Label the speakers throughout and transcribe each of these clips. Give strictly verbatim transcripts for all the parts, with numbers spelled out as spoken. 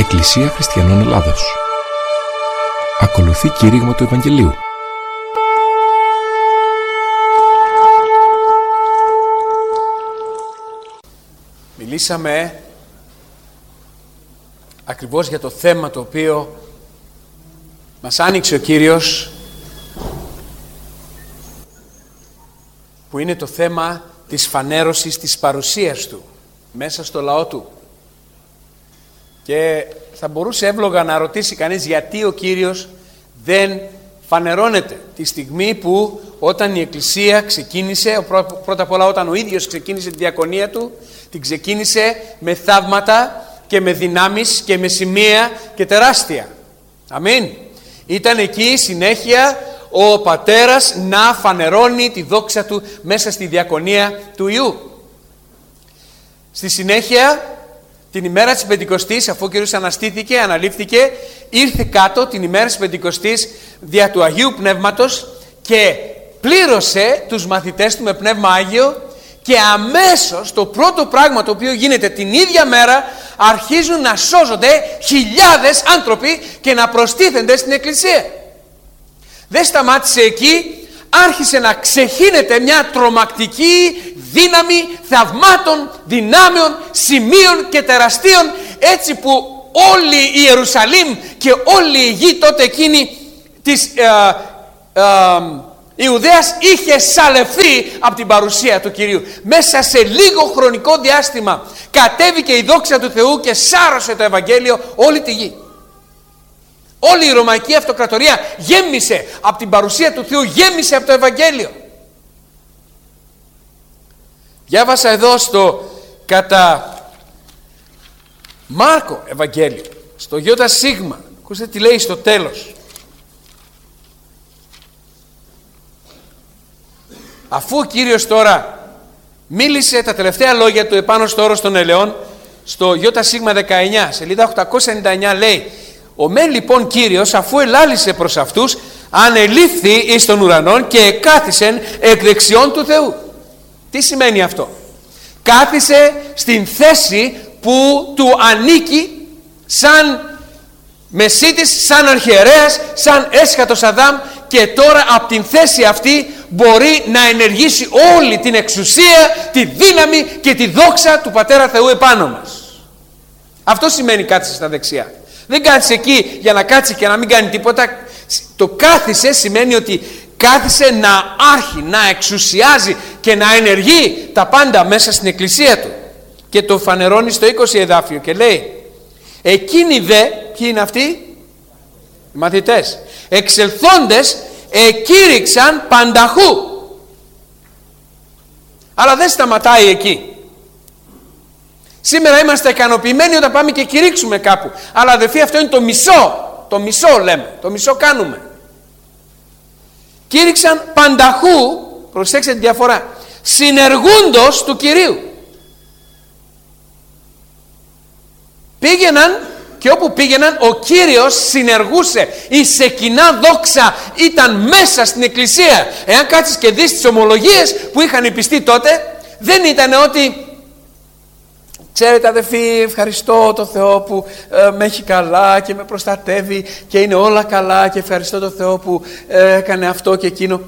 Speaker 1: Εκκλησία Χριστιανών Ελλάδος. Ακολουθεί κήρυγμα του Ευαγγελίου.
Speaker 2: Μιλήσαμε ακριβώς για το θέμα το οποίο μας άνοιξε ο Κύριος, που είναι το θέμα της φανέρωσης της παρουσίας Του μέσα στο λαό Του. Και θα μπορούσε εύλογα να ρωτήσει κανείς γιατί ο Κύριος δεν φανερώνεται τη στιγμή που όταν η Εκκλησία ξεκίνησε, πρώτα απ' όλα όταν ο ίδιος ξεκίνησε τη διακονία Του, την ξεκίνησε με θαύματα και με δυνάμεις και με σημεία και τεράστια. Αμήν. Ήταν εκεί συνέχεια ο Πατέρας να φανερώνει τη δόξα Του μέσα στη διακονία του Υιού. Στη συνέχεια, την ημέρα της Πεντηκοστής, αφού ο Κύριος αναστήθηκε, αναλήφθηκε, ήρθε κάτω την ημέρα της Πεντηκοστής δια του Αγίου Πνεύματος και πλήρωσε τους μαθητές Του με Πνεύμα Άγιο, και αμέσως το πρώτο πράγμα το οποίο γίνεται την ίδια μέρα, αρχίζουν να σώζονται χιλιάδες άνθρωποι και να προστίθενται στην Εκκλησία. Δεν σταμάτησε εκεί, άρχισε να ξεχύνεται μια τρομακτική δύναμη θαυμάτων, δυνάμεων, σημείων και τεραστίων, έτσι που όλη η Ιερουσαλήμ και όλη η γη τότε εκείνη της ε, ε, Ιουδαίας είχε σαλευθεί από την παρουσία του Κυρίου. Μέσα σε λίγο χρονικό διάστημα κατέβηκε η δόξα του Θεού και σάρωσε το Ευαγγέλιο όλη τη γη. Όλη η Ρωμαϊκή Αυτοκρατορία γέμισε από την παρουσία του Θεού, γέμισε από το Ευαγγέλιο. Διάβασα εδώ στο κατά Μάρκο Ευαγγέλιο, στο Ιώτα Σίγμα. Ακούστε τι λέει στο τέλος. Αφού ο Κύριος τώρα μίλησε τα τελευταία λόγια Του επάνω στο όρος των ελαιών, στο Ιώτα Σίγμα δεκαεννιά, σελίδα οκτακόσια ενενήντα εννιά, λέει: «Ο μεν λοιπόν Κύριος, αφού ελάλησε προς αυτούς, ανελήφθη εις των ουρανών και εκάθισεν εκ δεξιών του Θεού». Τι σημαίνει αυτό? Κάθισε στην θέση που Του ανήκει σαν μεσίτης, σαν αρχιερέας, σαν έσχατος Αδάμ, και τώρα από την θέση αυτή μπορεί να ενεργήσει όλη την εξουσία, τη δύναμη και τη δόξα του Πατέρα Θεού επάνω μας. Αυτό σημαίνει κάθισε στα δεξιά. Δεν κάθισε εκεί για να κάτσει και να μην κάνει τίποτα. Το κάθισε σημαίνει ότι κάθισε να άρχει, να εξουσιάζει και να ενεργεί τα πάντα μέσα στην Εκκλησία Του. Και το φανερώνει στο είκοσι εδάφιο και λέει: «Εκείνοι δε», ποιοι είναι αυτοί? Οι μαθητές, «εξελθόντες εκήρυξαν πανταχού». Αλλά δεν σταματάει εκεί. Σήμερα είμαστε ικανοποιημένοι όταν πάμε και κηρύξουμε κάπου. Αλλά αδελφοί, αυτό είναι το μισό. Το μισό λέμε. Το μισό κάνουμε. Κήρυξαν πανταχού, προσέξτε τη διαφορά, συνεργούντος του Κυρίου. Πήγαιναν και όπου πήγαιναν ο Κύριος συνεργούσε. Η σεκινά δόξα ήταν μέσα στην Εκκλησία. Εάν κάτσεις και δεις τις ομολογίες που είχαν οι πιστοί τότε, δεν ήταν ότι «Ξέρετε αδελφοί, ευχαριστώ το Θεό που ε, με έχει καλά και με προστατεύει και είναι όλα καλά και ευχαριστώ το Θεό που ε, έκανε αυτό και εκείνο».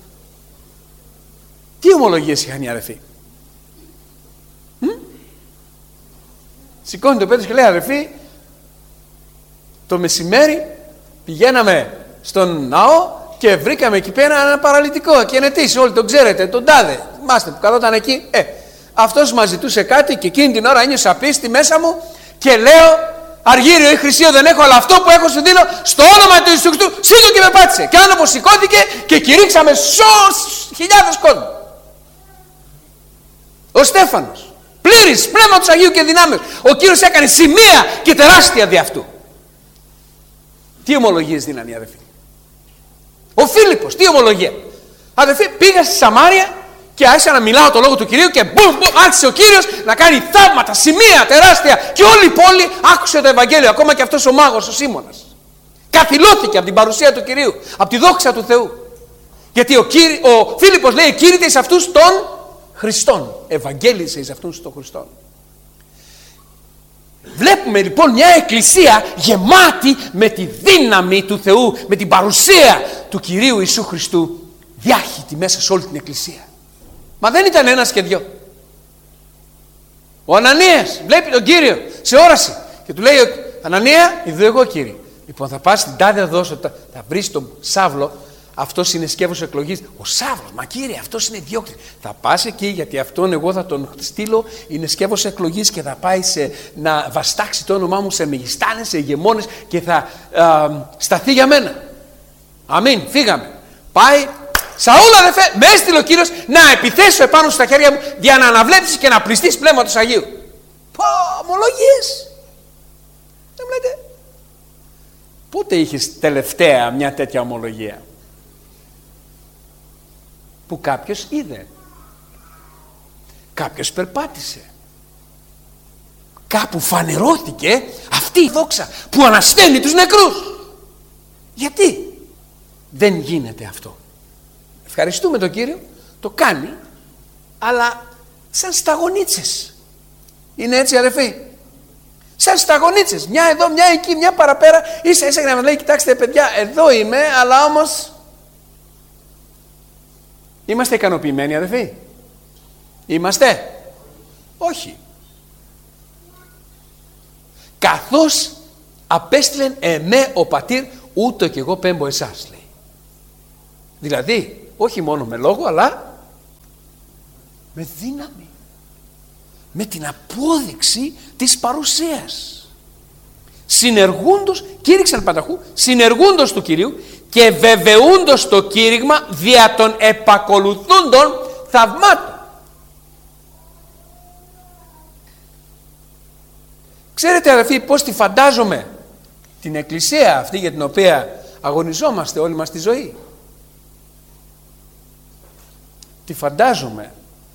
Speaker 2: Τι ομολογίες είχαν οι αδελφοί? Μ? Σηκώνει το Πέτρος και λέει: «Αδελφοί, το μεσημέρι πηγαίναμε στον ναό και βρήκαμε εκεί πέρα ένα παραλυτικό και ενετής, όλοι τον ξέρετε, τον τάδε, θυμάστε που καθόταν εκεί. Ε, αυτός μας ζητούσε κάτι και εκείνη την ώρα ένιωσα πίστη μέσα μου και λέω: Αργύριο ή χρυσίο δεν έχω, αλλά αυτό που έχω σου δίνω στο όνομα του Ιησού Χριστού, σήκω και με πάτησε». Και άνθρωπος σηκώθηκε και κηρύξαμε σως χιλιάδες κόσμο. Ο Στέφανος, πλήρης πνεύματος Αγίου και δυνάμεως, ο Κύριος έκανε σημεία και τεράστια δι' αυτού. Τι ομολογίες δίνανε οι αδελφοί? Ο Φίλιππος, τι ομολογία? Αδελφοί, πήγα στη Σαμάρια και άρχισα να μιλάω το λόγο του Κυρίου και μπουμ, μπουμ, άρχισε ο Κύριος να κάνει θαύματα, σημεία τεράστια, και όλη η πόλη άκουσε το Ευαγγέλιο. Ακόμα και αυτός ο μάγος, ο Σίμωνας, καθυλώθηκε από την παρουσία του Κυρίου, από τη δόξα του Θεού. Γιατί ο, Κύρι, ο Φίλιππος λέει: «Κήρυτε εις αυτούς των Χριστών». Ευαγγέλισε εις αυτούς των Χριστών. Βλέπουμε λοιπόν μια εκκλησία γεμάτη με τη δύναμη του Θεού, με την παρουσία του Κυρίου Ιησού Χριστού διάχυτη μέσα σε όλη την εκκλησία. Μα δεν ήταν ένας και δυο. Ο Ανανίας βλέπει τον Κύριο σε όραση και του λέει: Ανανία, ειδού εγώ, Κύριε. Λοιπόν, θα πας στην τάδε οδό, θα βρεις τον Σάβλο. Αυτός είναι σκεύος εκλογής. Ο Σάβλος, μα Κύριε, αυτός είναι διώκτης. Θα πας εκεί, γιατί αυτόν εγώ θα τον στείλω. Είναι σκεύος εκλογής και θα πάει σε, να βαστάξει το όνομά μου σε μεγιστάνες, σε ηγεμόνες και θα α, σταθεί για μένα. Αμήν. Φύγαμε. Πάει. Σαούλ, αδερφέ, με έστειλε ο Κύριος να επιθέσω επάνω στα χέρια μου για να αναβλέψεις και να πληστείς πνεύματος Αγίου. Πω, ομολογίες. Δεν λέτε. Πότε είχες τελευταία μια τέτοια ομολογία? Που κάποιος είδε, κάποιος περπάτησε, κάπου φανερώθηκε αυτή η δόξα που ανασταίνει τους νεκρούς. Γιατί δεν γίνεται αυτό? Ευχαριστούμε τον Κύριο, το κάνει, αλλά σαν σταγονίτσες. Είναι έτσι, αδερφοί? Σαν σταγονίτσες, μια εδώ, μια εκεί, μια παραπέρα, ίσα ίσα για να μας λέει: κοιτάξτε παιδιά, εδώ είμαι, αλλά όμως είμαστε ικανοποιημένοι, αδερφοί? Είμαστε? Όχι. Καθώς απέστειλεν εμέ ο πατήρ, ούτω και εγώ πέμπω εσάς, λέει. Δηλαδή, όχι μόνο με λόγο, αλλά με δύναμη. Με την απόδειξη της παρουσίας. Συνεργούντος, κήρυξαν πανταχού, συνεργούντος του Κυρίου και βεβαιούντος το κήρυγμα δια των επακολουθούντων θαυμάτων. Ξέρετε, αδελφοί, πώς τη φαντάζομαι την εκκλησία αυτή για την οποία αγωνιζόμαστε όλη μας τη ζωή? Τη φαντάζομαι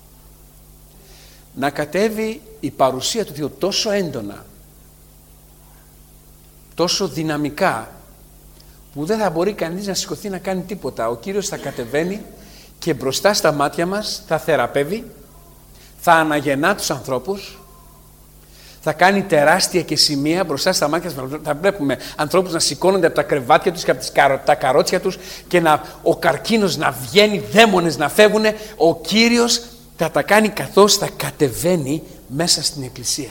Speaker 2: να κατέβει η παρουσία του Θεού τόσο έντονα, τόσο δυναμικά, που δεν θα μπορεί κανείς να σηκωθεί να κάνει τίποτα. Ο Κύριος θα κατεβαίνει και μπροστά στα μάτια μας θα θεραπεύει, θα αναγεννά τους ανθρώπους, θα κάνει τεράστια και σημεία μπροστά στα μάτια μας. Θα βλέπουμε ανθρώπους να σηκώνονται από τα κρεβάτια τους και από τις καρο, τα καρότσια τους και να, ο καρκίνος να βγαίνει, δαίμονες να φεύγουν. Ο Κύριος θα τα κάνει καθώς θα κατεβαίνει μέσα στην εκκλησία.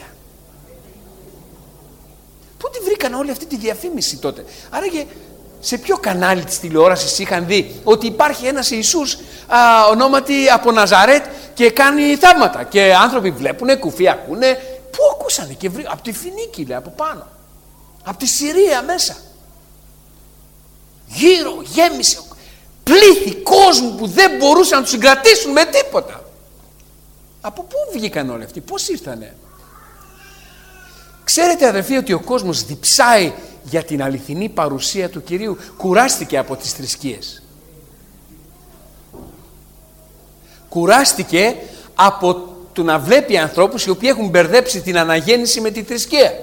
Speaker 2: Πού τη βρήκαν όλη αυτή τη διαφήμιση τότε? Άραγε σε ποιο κανάλι της τηλεόρασης είχαν δει ότι υπάρχει ένας Ιησούς α, ονόματι από Ναζαρέτ και κάνει θαύματα? Και άνθρωποι βλέπουνε, κουφοί ακούνε. Πού ακούσανε? Και βρή... από τη Φινίκη, λέει, από πάνω, από τη Συρία μέσα, γύρω γέμισε πλήθη κόσμου που δεν μπορούσαν να τους συγκρατήσουν με τίποτα. Από πού βγήκαν όλοι αυτοί? Πώς ήρθανε? Ξέρετε, αδερφοί, ότι ο κόσμος διψάει για την αληθινή παρουσία του Κυρίου. Κουράστηκε από τις θρησκείες, κουράστηκε από του να βλέπει ανθρώπους οι οποίοι έχουν μπερδέψει την αναγέννηση με τη θρησκεία.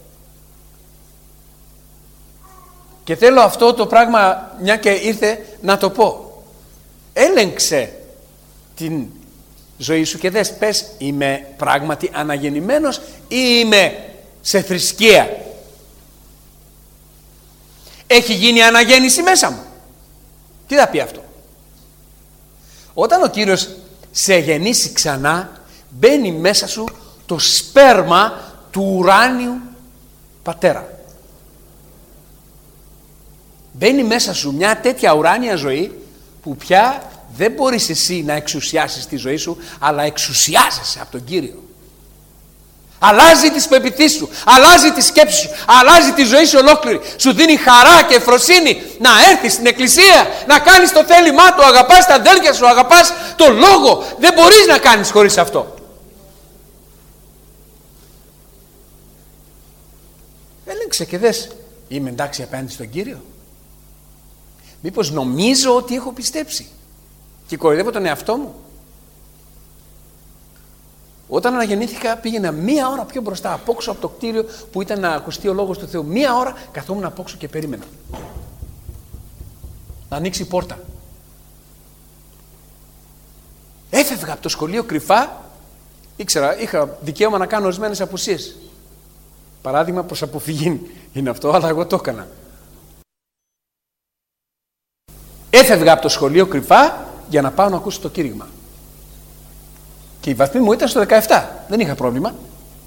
Speaker 2: Και θέλω αυτό το πράγμα, μια και ήρθε, να το πω. Έλεγξε την ζωή σου και δες, πες, είμαι πράγματι αναγεννημένος ή είμαι σε θρησκεία? Έχει γίνει αναγέννηση μέσα μου? Τι θα πει αυτό? Όταν ο Κύριος σε γεννήσει ξανά, μπαίνει μέσα σου το σπέρμα του ουράνιου πατέρα. Μπαίνει μέσα σου μια τέτοια ουράνια ζωή που πια δεν μπορείς εσύ να εξουσιάσεις τη ζωή σου, αλλά εξουσιάζεσαι από τον Κύριο. Αλλάζει τις πεποιθήσεις σου, αλλάζει τις σκέψεις σου, αλλάζει τη ζωή σου ολόκληρη. Σου δίνει χαρά και ευφροσύνη να έρθεις στην εκκλησία, να κάνεις το θέλημά του, αγαπάς τα αδέλφια σου, αγαπάς το λόγο. Δεν μπορείς να κάνεις χωρίς αυτό. Έλεγξε και δες, είμαι εντάξει απέναντι στον Κύριο? Μήπως νομίζω ότι έχω πιστέψει και κοροϊδεύω τον εαυτό μου? Όταν αναγεννήθηκα, πήγαινα μία ώρα πιο μπροστά, απόξω από το κτίριο που ήταν να ακουστεί ο λόγος του Θεού. Μία ώρα καθόμουν απόξω και περίμενα να ανοίξει η πόρτα. Έφευγα από το σχολείο κρυφά, ήξερα, είχα δικαίωμα να κάνω ορισμένες απουσίες. Παράδειγμα προς αποφυγή είναι αυτό, αλλά εγώ το έκανα. Έφευγα από το σχολείο κρυφά για να πάω να ακούσω το κήρυγμα. Και η βαθμή μου ήταν στο δεκαεπτά. Δεν είχα πρόβλημα.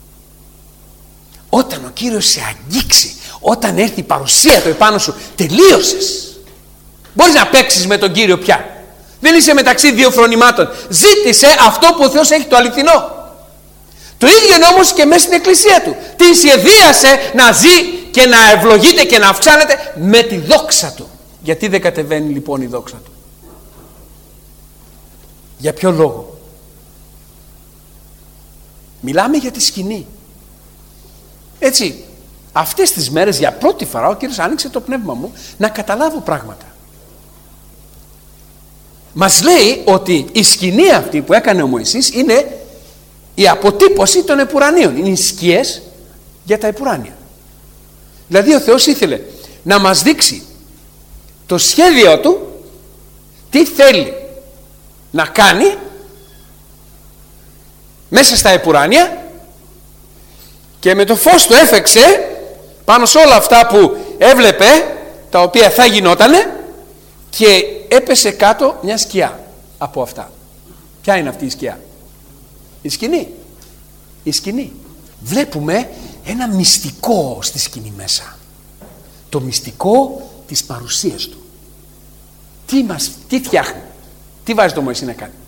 Speaker 2: Όταν ο Κύριος σε αγγίξει, όταν έρθει η παρουσία του επάνω σου, τελείωσες. Μπορείς να παίξεις με τον Κύριο πια. Δεν είσαι μεταξύ δύο φρονημάτων. Ζήτησε αυτό που ο Θεός έχει, το αληθινό. Το ίδιο είναι όμως και μέσα στην εκκλησία του. Την σχεδίασε να ζει και να ευλογείται και να αυξάνεται με τη δόξα του. Γιατί δεν κατεβαίνει λοιπόν η δόξα του? Για ποιο λόγο? Μιλάμε για τη σκηνή. Έτσι, αυτές τις μέρες για πρώτη φορά ο Κύριος άνοιξε το πνεύμα μου να καταλάβω πράγματα. Μας λέει ότι η σκηνή αυτή που έκανε ο Μωυσής είναι η αποτύπωση των επουρανίων. Είναι οι σκιές για τα επουράνια. Δηλαδή ο Θεός ήθελε να μας δείξει το σχέδιο του, τι θέλει να κάνει μέσα στα επουράνια, και με το φως του έφεξε πάνω σε όλα αυτά που έβλεπε, τα οποία θα γινότανε, και έπεσε κάτω μια σκιά από αυτά. Ποια είναι αυτή η σκιά? Η σκηνή. Η σκηνή. Βλέπουμε ένα μυστικό στη σκηνή μέσα. Το μυστικό της παρουσίας του. Τι μας, τι φτιάχνει? Τι βάζει το Μωυσή να κάνει?